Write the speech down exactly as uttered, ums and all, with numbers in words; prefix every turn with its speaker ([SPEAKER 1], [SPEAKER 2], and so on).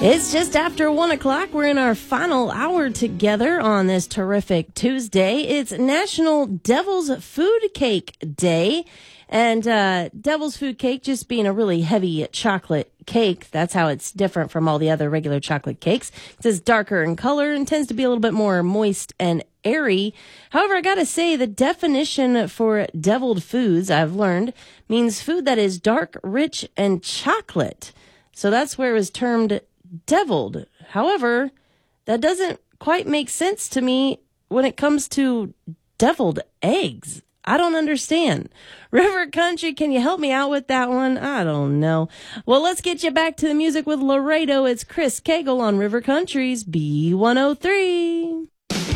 [SPEAKER 1] It's just after one o'clock. We're in our final hour together on this terrific Tuesday. It's National Devil's Food Cake Day. And uh, Devil's Food Cake just being a really heavy chocolate cake. That's how it's different from all the other regular chocolate cakes. It says darker in color and tends to be a little bit more moist and airy. However, I gotta say the definition for deviled foods, I've learned, means food that is dark, rich, and chocolate. So that's where it was termed deviled. However, that doesn't quite make sense to me when it comes to deviled eggs. I don't understand. River Country, can you help me out with that one? I don't know. Well, let's get you back to the music with Laredo. It's Chris Cagle on River Country's B one oh three.